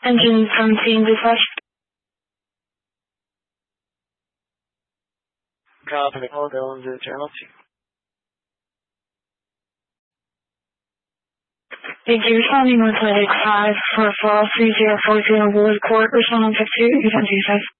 Engine 17 dispatch. Copy. I'll go into the channel 2. Thank you. Responding with 5 for 3040 Wood Court. Responding 52, 825.